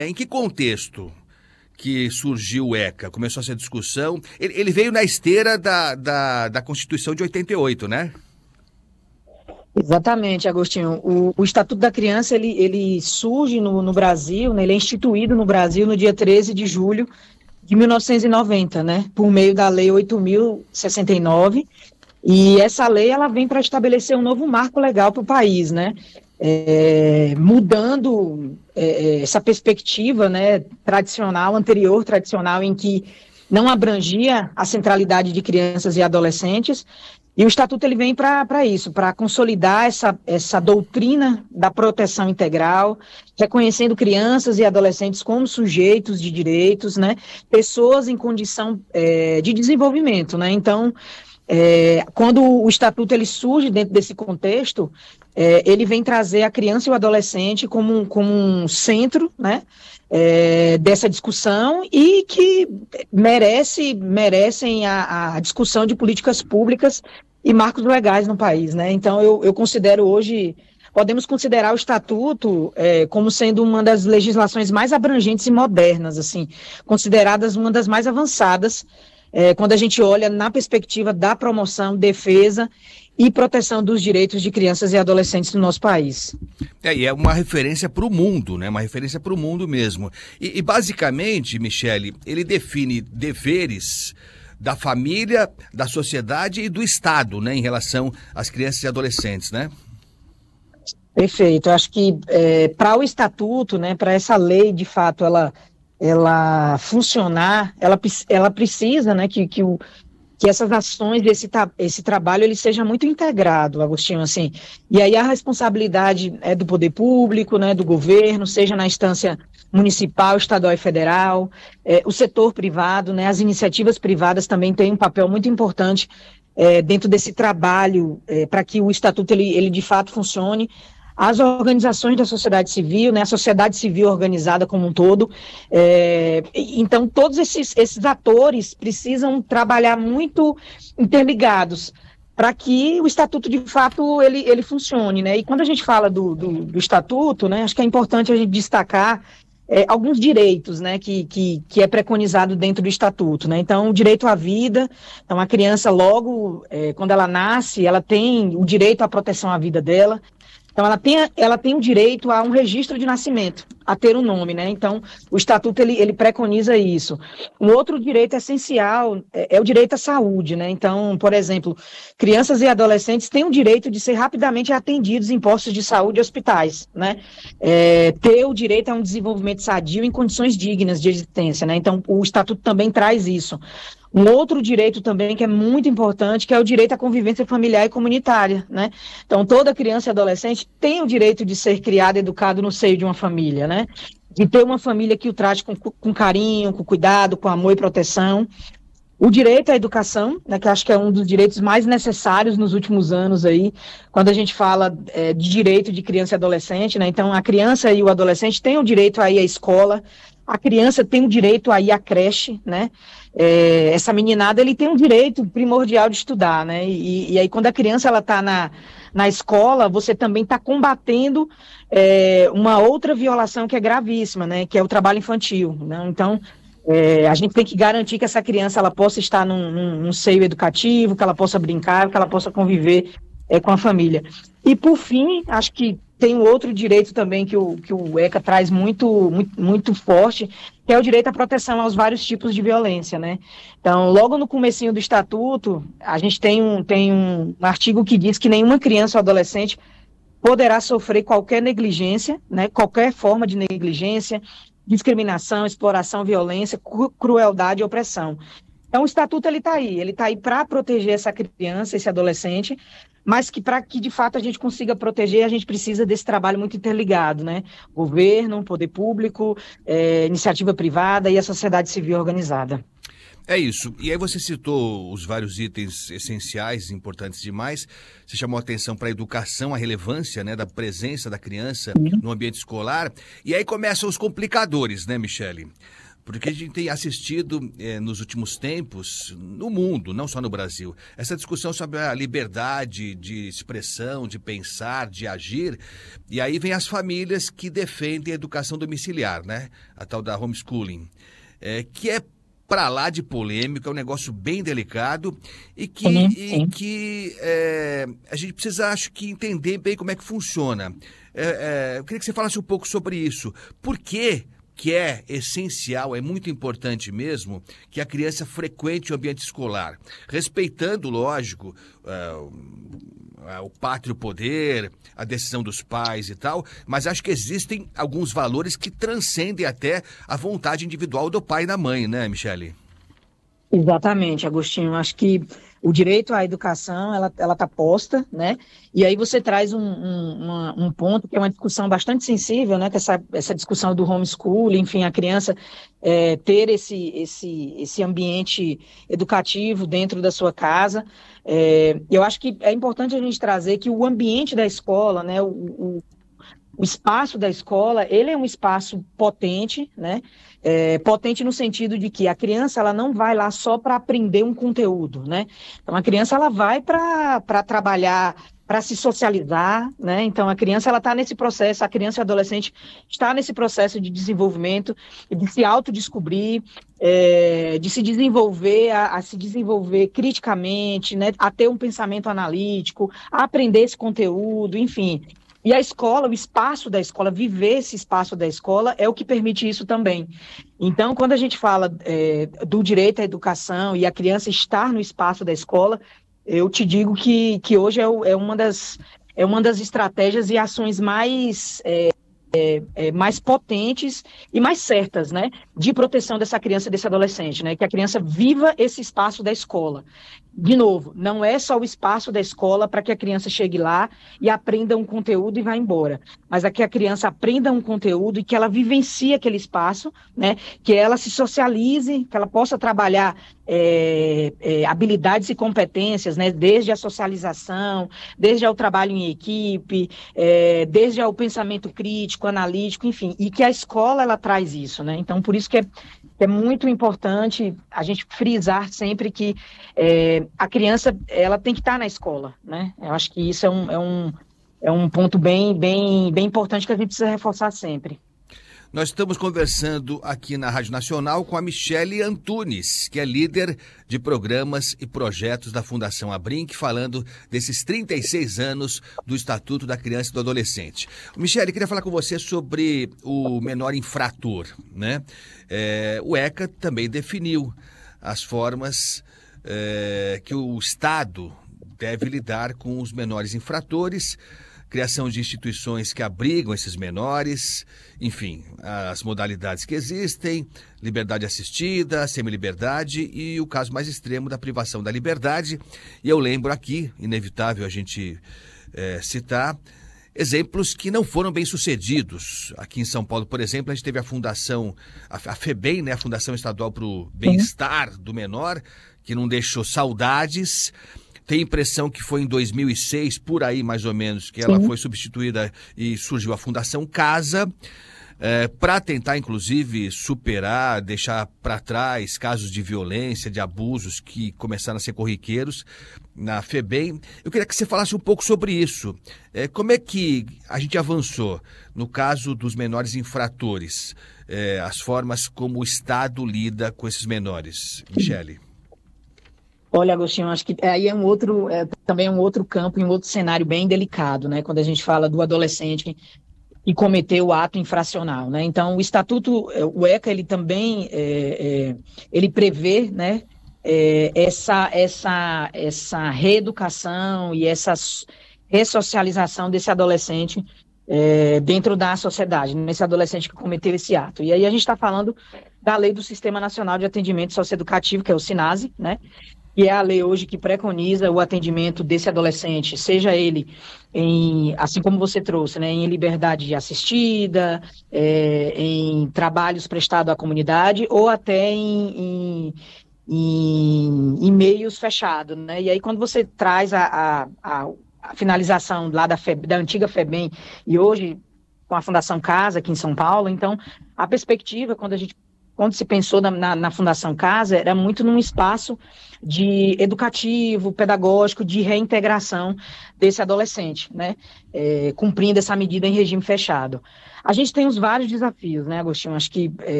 Em que contexto que surgiu o ECA? Começou essa discussão. Ele veio na esteira da Constituição de 88, né? Exatamente, Agostinho. O Estatuto da Criança, ele surge no Brasil, né? Ele é instituído no Brasil no dia 13 de julho de 1990, né? Por meio da Lei 8.069. E essa lei, ela vem para estabelecer um novo marco legal para o país, né? Mudando essa perspectiva, né, anterior tradicional, em que não abrangia a centralidade de crianças e adolescentes, e o Estatuto ele vem para isso, para consolidar essa doutrina da proteção integral, reconhecendo crianças e adolescentes como sujeitos de direitos, né, pessoas em condição de desenvolvimento, né. Então, quando o Estatuto ele surge dentro desse contexto, ele vem trazer a criança e o adolescente como um centro, né, dessa discussão, e que merecem a discussão de políticas públicas e marcos legais no país, né. Então, eu considero hoje, podemos considerar o Estatuto como sendo uma das legislações mais abrangentes e modernas, assim, consideradas uma das mais avançadas, quando a gente olha na perspectiva da promoção, defesa e proteção dos direitos de crianças e adolescentes no nosso país. E é uma referência para o mundo, né? Uma referência para o mundo mesmo. E basicamente, Michele, ele define deveres da família, da sociedade e do Estado, né? Em relação às crianças e adolescentes, né? Perfeito. Eu acho que para o Estatuto, né, para essa lei, de fato, ela funcionar, ela precisa, né, que essas ações, esse trabalho, ele seja muito integrado, Agostinho, assim. E aí a responsabilidade é do poder público, né, do governo, seja na instância municipal, estadual e federal, o setor privado, né, as iniciativas privadas também têm um papel muito importante dentro desse trabalho, para que o Estatuto ele de fato funcione. As organizações da sociedade civil, né, a sociedade civil organizada como um todo. Então, todos esses atores precisam trabalhar muito interligados para que o Estatuto, de fato, ele funcione, né? E quando a gente fala do Estatuto, né, acho que é importante a gente destacar alguns direitos, né, que é preconizado dentro do Estatuto, né? Então, o direito à vida. Então, a criança, logo, quando ela nasce, ela tem o direito à proteção à vida dela. Então, ela tem o direito a um registro de nascimento, a ter um nome, né? Então, o Estatuto, ele preconiza isso. Um outro direito essencial é o direito à saúde, né? Então, por exemplo, crianças e adolescentes têm o direito de ser rapidamente atendidos em postos de saúde e hospitais, né? Ter o direito a um desenvolvimento sadio em condições dignas de existência, né? Então, o Estatuto também traz isso. Um outro direito também que é muito importante, que é o direito à convivência familiar e comunitária, né? Então, toda criança e adolescente tem o direito de ser criado e educado no seio de uma família, né? De ter uma família que o trate com carinho, com cuidado, com amor e proteção. O direito à educação, né, que acho que é um dos direitos mais necessários nos últimos anos aí, quando a gente fala de direito de criança e adolescente, né? Então, a criança e o adolescente têm o direito a ir à escola, a criança tem o direito a ir à creche, né? Essa meninada, ele tem um direito primordial de estudar, né? E aí, quando a criança ela está na escola, você também está combatendo uma outra violação que é gravíssima, né? Que é o trabalho infantil, né? Então, a gente tem que garantir que essa criança ela possa estar num seio educativo, que ela possa brincar, que ela possa conviver com a família. E, por fim, acho que tem um outro direito também que o ECA traz muito, muito, muito forte, que é o direito à proteção aos vários tipos de violência, né? Então, logo no comecinho do Estatuto, a gente tem um artigo que diz que nenhuma criança ou adolescente poderá sofrer qualquer negligência, né? Qualquer forma de negligência, discriminação, exploração, violência, crueldade e opressão. Então, o Estatuto ele está aí para proteger essa criança, esse adolescente, mas que para que de fato a gente consiga proteger, a gente precisa desse trabalho muito interligado, né? Governo, poder público, iniciativa privada e a sociedade civil organizada. É isso. E aí você citou os vários itens essenciais, importantes demais. Você chamou a atenção para a educação, a relevância, né, da presença da criança no ambiente escolar. E aí começam os complicadores, né, Michele? Porque a gente tem assistido nos últimos tempos, no mundo, não só no Brasil, essa discussão sobre a liberdade de expressão, de pensar, de agir, e aí vem as famílias que defendem a educação domiciliar, né? A tal da homeschooling, que é para lá de polêmico, é um negócio bem delicado e que a gente precisa, acho que, entender bem como é que funciona. Eu queria que você falasse um pouco sobre isso. Por que é essencial, é muito importante mesmo, que a criança frequente o ambiente escolar, respeitando, lógico, o pátrio poder, a decisão dos pais e tal, mas acho que existem alguns valores que transcendem até a vontade individual do pai e da mãe, né, Michele? Exatamente, Agostinho. Acho que o direito à educação, ela está posta, né? E aí você traz um ponto que é uma discussão bastante sensível, né? Que essa discussão do homeschooling, enfim, a criança ter esse ambiente educativo dentro da sua casa. Eu acho que é importante a gente trazer que o ambiente da escola, né? O espaço da escola, ele é um espaço potente, né? Potente no sentido de que a criança ela não vai lá só para aprender um conteúdo, né? Então a criança ela vai para trabalhar, para se socializar, né? Então a criança ela está nesse processo, a criança e a adolescente está nesse processo de desenvolvimento, de se autodescobrir, de se desenvolver, a se desenvolver criticamente, né? A ter um pensamento analítico, a aprender esse conteúdo, enfim. E a escola, o espaço da escola, viver esse espaço da escola é o que permite isso também. Então, quando a gente fala do direito à educação e a criança estar no espaço da escola, eu te digo que hoje é uma das estratégias e ações mais potentes e mais certas, né, de proteção dessa criança e desse adolescente, né, que a criança viva esse espaço da escola. De novo, não é só o espaço da escola para que a criança chegue lá e aprenda um conteúdo e vá embora, mas é que a criança aprenda um conteúdo e que ela vivencie aquele espaço, né, que ela se socialize, que ela possa trabalhar habilidades e competências, né, desde a socialização, desde ao trabalho em equipe, desde ao pensamento crítico, analítico, enfim, e que a escola ela traz isso, né? Então, por isso que é muito importante a gente frisar sempre que a criança ela tem que estar na escola, né? Eu acho que isso é um ponto bem importante que a gente precisa reforçar sempre. Nós estamos conversando aqui na Rádio Nacional com a Michele Antunes, que é líder de programas e projetos da Fundação Abrinq, falando desses 36 anos do Estatuto da Criança e do Adolescente. Michele, queria falar com você sobre o menor infrator, né? O ECA também definiu as formas que o Estado deve lidar com os menores infratores, criação de instituições que abrigam esses menores, enfim, as modalidades que existem, liberdade assistida, semi-liberdade e o caso mais extremo da privação da liberdade. E eu lembro aqui, inevitável a gente citar, exemplos que não foram bem sucedidos. Aqui em São Paulo, por exemplo, a gente teve a fundação, a FEBEM, né, a Fundação Estadual para o Bem-Estar do Menor, que não deixou saudades. Tenho a impressão que foi em 2006, por aí mais ou menos, que ela foi substituída e surgiu a Fundação Casa, para tentar, inclusive, superar, deixar para trás casos de violência, de abusos que começaram a ser corriqueiros na FEBEM. Eu queria que você falasse um pouco sobre isso. Como é que a gente avançou no caso dos menores infratores? As formas como o Estado lida com esses menores. Michele. Olha, Agostinho, acho que aí também é um outro campo e um outro cenário bem delicado, né? Quando a gente fala do adolescente que cometeu o ato infracional, né? Então, o Estatuto, o ECA, ele também ele prevê, né? Essa reeducação e essa ressocialização desse adolescente dentro da sociedade, nesse adolescente que cometeu esse ato. E aí a gente está falando da Lei do Sistema Nacional de Atendimento Socioeducativo, que é o SINASE, né? Que é a lei hoje que preconiza o atendimento desse adolescente, seja ele, assim como você trouxe, né, em liberdade assistida, em trabalhos prestados à comunidade, ou até em meios fechados, né? E aí, quando você traz a finalização lá da antiga FEBEM, e hoje com a Fundação Casa, aqui em São Paulo, então, a perspectiva, quando quando se pensou na Fundação Casa, era muito num espaço de educativo, pedagógico, de reintegração desse adolescente, né? Cumprindo essa medida em regime fechado. A gente tem os vários desafios, né, Agostinho? Acho que